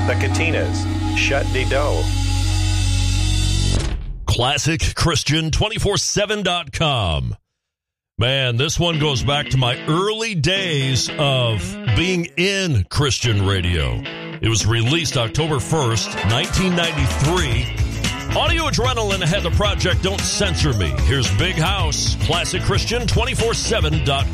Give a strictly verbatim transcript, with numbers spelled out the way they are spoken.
The Katinas, Shut de Do. Classic Christian two forty-seven dot com. Man, this one goes back to my early days of being in Christian radio. It was released October first, nineteen ninety-three. Audio Adrenaline had the project Don't Censor Me. Here's Big House, Classic Christian two forty-seven dot